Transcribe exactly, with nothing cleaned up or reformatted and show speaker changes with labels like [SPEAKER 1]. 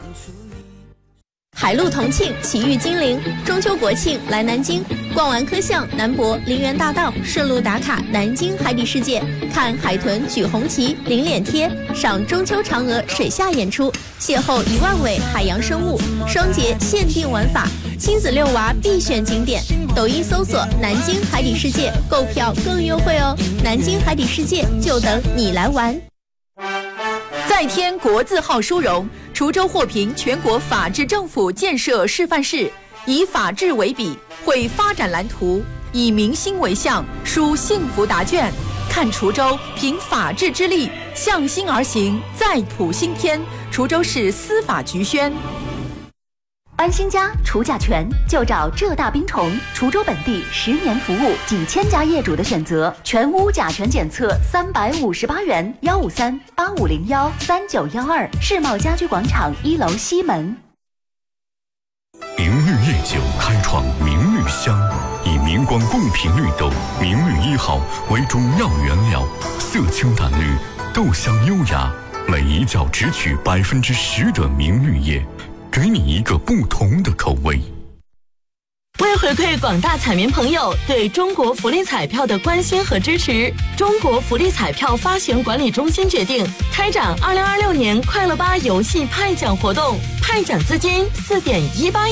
[SPEAKER 1] 海陆同庆，奇遇金陵。中秋国庆来南京，逛完科巷、南博、陵园大道，顺路打卡南京海底世界，看海豚举红旗、领脸贴，赏中秋嫦娥水下演出，邂逅一万尾海洋生物，双节限定玩法，亲子遛娃必选景点。抖音搜索“南京海底世界”，购票更优惠哦！南京海底世界就等你来玩。
[SPEAKER 2] 再添国字号殊荣，滁州获评全国法治政府建设示范市，以法治为笔，绘发展蓝图，以民心为向，书幸福答卷。看滁州凭法治之力，向心而行，再谱新篇。滁州市司法局宣。
[SPEAKER 3] 搬新家除甲醛就找浙大冰虫，滁州本地十年服务，几千家业主的选择，全屋甲醛检测三百五十八元，幺五三八五零幺三九幺二，世贸家居广场一楼西门。
[SPEAKER 4] 明绿夜酒开创明绿香，以明光贡品绿豆明绿一号为中药原料，色清淡绿，豆香优雅，每一窖只取百分之十的明绿叶，给你一个不同的口味。
[SPEAKER 5] 为回馈广大彩民朋友对中国福利彩票的关心和支持，中国福利彩票发行管理中心决定开展二零二六年快乐吧游戏派奖活动，派奖资金四点一八亿。